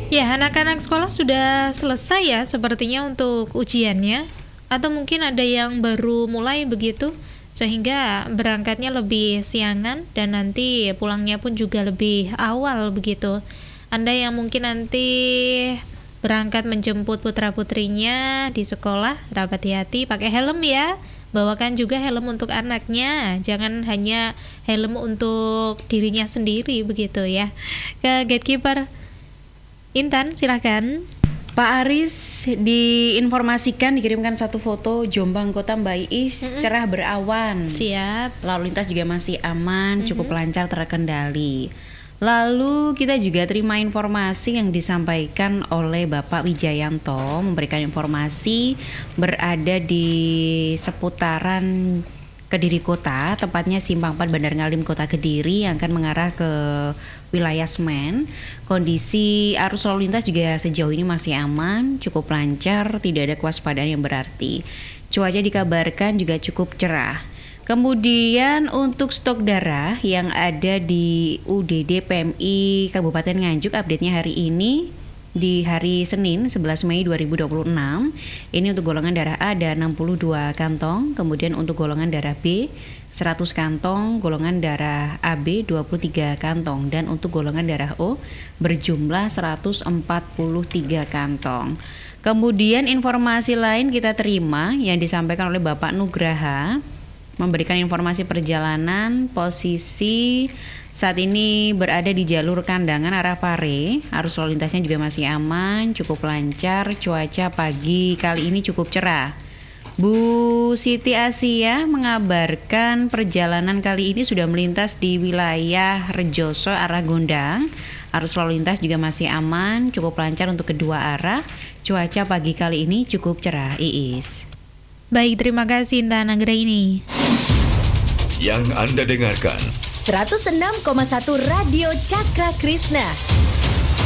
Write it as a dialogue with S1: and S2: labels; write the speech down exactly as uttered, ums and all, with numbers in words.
S1: Ya, anak-anak sekolah sudah selesai ya sepertinya untuk ujiannya, atau mungkin ada yang baru mulai begitu, sehingga berangkatnya lebih siangan dan nanti pulangnya pun juga lebih awal begitu. Anda yang mungkin nanti berangkat menjemput putra-putrinya di sekolah, hati-hati, pakai helm ya. Bawakan juga helm untuk anaknya, jangan hanya helm untuk dirinya sendiri begitu ya. Ke gatekeeper Intan, silakan.
S2: Pak Aris diinformasikan dikirimkan satu foto Jombang Kota Mbak Iis, mm-hmm. cerah berawan.
S1: Siap.
S2: Lalu lintas juga masih aman, mm-hmm. cukup lancar terkendali. Lalu kita juga terima informasi yang disampaikan oleh Bapak Wijayanto, memberikan informasi berada di seputaran Kediri Kota, tepatnya Simpang empat Bandar Ngalim Kota Kediri yang akan mengarah ke wilayah Semen. Kondisi arus lalu lintas juga sejauh ini masih aman, cukup lancar, tidak ada kewaspadaan yang berarti. Cuaca dikabarkan juga cukup cerah. Kemudian untuk stok darah yang ada di U D D P M I Kabupaten Nganjuk, update-nya hari ini di hari Senin sebelas Mei dua ribu dua puluh enam. Ini untuk golongan darah A ada enam puluh dua kantong, kemudian untuk golongan darah B seratus kantong, golongan darah A B dua puluh tiga kantong, dan untuk golongan darah O berjumlah seratus empat puluh tiga kantong. Kemudian informasi lain kita terima yang disampaikan oleh Bapak Nugraha, memberikan informasi perjalanan. Posisi saat ini berada di jalur Kandangan arah Pare, arus lalu lintasnya juga masih aman, cukup lancar. Cuaca pagi kali ini cukup cerah. Bu Siti Asia mengabarkan perjalanan kali ini sudah melintas di wilayah Rejoso arah Gondang. Arus lalu lintas juga masih aman, cukup lancar untuk kedua arah. Cuaca pagi kali ini cukup cerah, Iis.
S1: Baik, terima kasih Intan Anggraini.
S3: Yang Anda dengarkan
S4: seratus enam koma satu Radio Cakra Krishna.